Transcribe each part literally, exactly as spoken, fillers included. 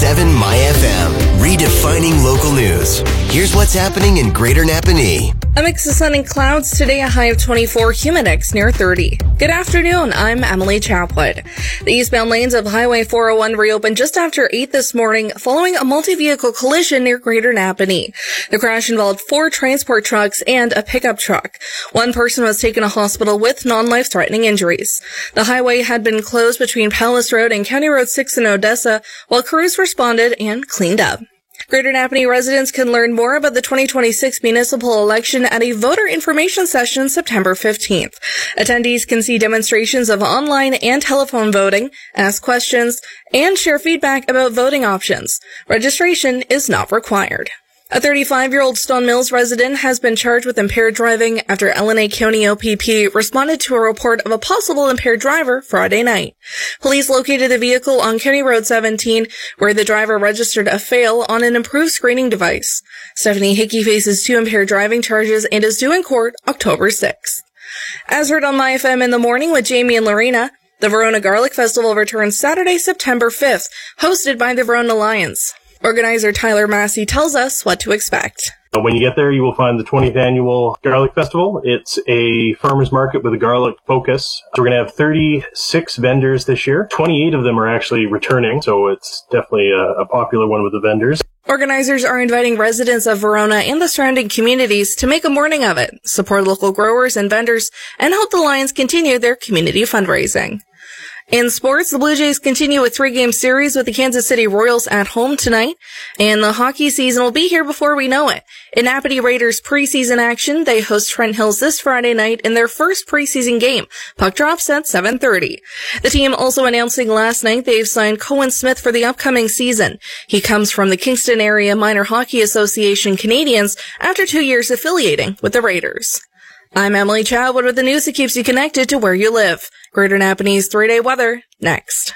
seven My F M, redefining local news. Here's what's happening in Greater Napanee. A mix of sun and clouds today, a high of twenty-four, humidex near thirty. Good afternoon, I'm Emily Chapwood. The eastbound lanes of Highway four oh one reopened just after eight this morning following a multi-vehicle collision near Greater Napanee. The crash involved four transport trucks and a pickup truck. One person was taken to hospital with non-life-threatening injuries. The highway had been closed between Palace Road and County Road six in Odessa while crews responded and cleaned up. Greater Napanee residents can learn more about the twenty twenty-six municipal election at a voter information session September fifteenth. Attendees can see demonstrations of online and telephone voting, ask questions, and share feedback about voting options. Registration is not required. A thirty-five-year-old Stone Mills resident has been charged with impaired driving after L N A County O P P responded to a report of a possible impaired driver Friday night. Police located the vehicle on County Road seventeen, where the driver registered a fail on an improved screening device. Stephanie Hickey faces two impaired driving charges and is due in court October sixth. As heard on My F M in the morning with Jamie and Lorena, the Verona Garlic Festival returns Saturday, September fifth, hosted by the Verona Lions. Organizer Tyler Massey tells us what to expect. When you get there, you will find the twentieth Annual Garlic Festival. It's a farmer's market with a garlic focus. We're going to have thirty-six vendors this year. twenty-eight of them are actually returning, so it's definitely a, a popular one with the vendors. Organizers are inviting residents of Verona and the surrounding communities to make a morning of it, support local growers and vendors, and help the Lions continue their community fundraising. In sports, the Blue Jays continue a three-game series with the Kansas City Royals at home tonight, and the hockey season will be here before we know it. In Napanee Raiders preseason action, they host Trent Hills this Friday night in their first preseason game. Puck drops at seven thirty. The team also announcing last night they've signed Cohen Smith for the upcoming season. He comes from the Kingston Area Minor Hockey Association Canadians after two years affiliating with the Raiders. I'm Emily Chadwood with the news that keeps you connected to where you live. Greater Napanee's three-day weather, next.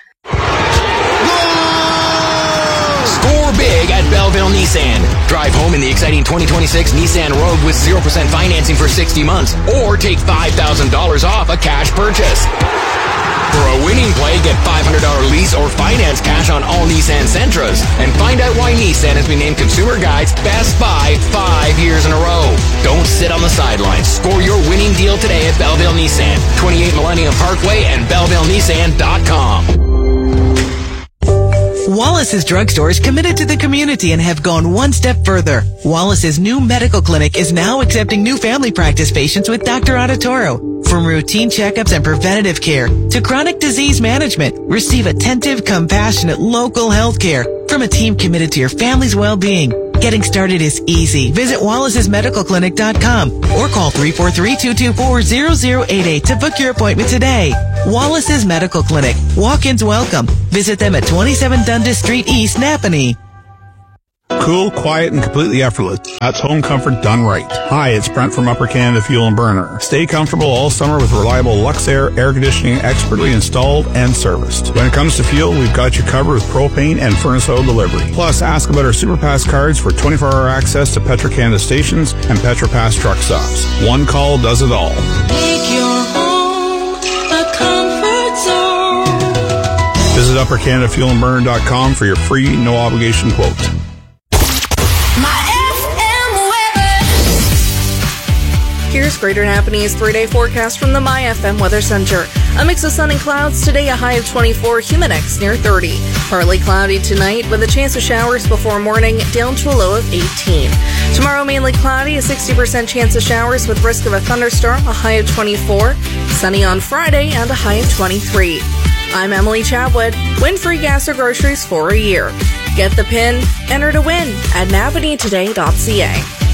Score big at Belleville Nissan. Drive home in the exciting twenty twenty-six Nissan Rogue with zero percent financing for sixty months, or take five thousand dollars off a cash purchase. For a winning play, get five hundred dollars lease or finance cash on all Nissan Sentras. And find out why Nissan has been named Consumer Guide's Best Buy five years in a row. Don't sit on the sidelines. Score your winning deal today at Belleville Nissan, twenty-eight Millennium Parkway and Belleville Nissan dot com. Wallace's Drugstore is committed to the community and have gone one step further. Wallace's new medical clinic is now accepting new family practice patients with Doctor Auditoro. From routine checkups and preventative care to chronic disease management, receive attentive, compassionate local health care from a team committed to your family's well-being. Getting started is easy. Visit Wallace's Medical Clinic dot com or call three four three, two two four, zero zero eight eight to book your appointment today. Wallace's Medical Clinic. Walk-ins welcome. Visit them at twenty-seven Dundas Street East, Napanee. Cool, quiet, and completely effortless. That's home comfort done right. Hi, it's Brent from Upper Canada Fuel and Burner. Stay comfortable all summer with reliable Luxair air conditioning, expertly installed and serviced. When it comes to fuel, we've got you covered with propane and furnace oil delivery. Plus, ask about our SuperPass cards for twenty-four hour access to Petro-Canada stations and PetroPass truck stops. One call does it all. Make your home a comfort zone. Visit Upper Canada Fuel and Burner dot com for your free, no obligation quote. Here's Greater Napanee's three-day forecast from the My F M Weather Center. A mix of sun and clouds today, a high of twenty-four, humidex near thirty. Partly cloudy tonight with a chance of showers before morning, down to a low of eighteen. Tomorrow mainly cloudy, a sixty percent chance of showers with risk of a thunderstorm, a high of twenty-four. Sunny on Friday and a high of twenty-three. I'm Emily Chadwood. Win free gas or groceries for a year. Get the pin, enter to win at napanee today dot c a.